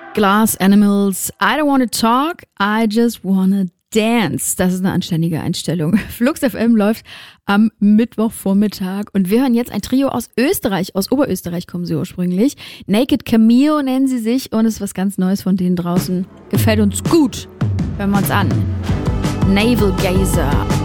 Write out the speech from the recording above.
Glass Animals, I don't wanna talk, I just wanna dance. Das ist eine anständige Einstellung. Flux FM läuft am Mittwochvormittag und wir hören jetzt ein Trio aus Österreich. Aus Oberösterreich kommen sie ursprünglich. Naked Cameo nennen sie sich und es ist was ganz Neues von denen draußen. Gefällt uns gut. Hören wir uns an. Navel Gazer.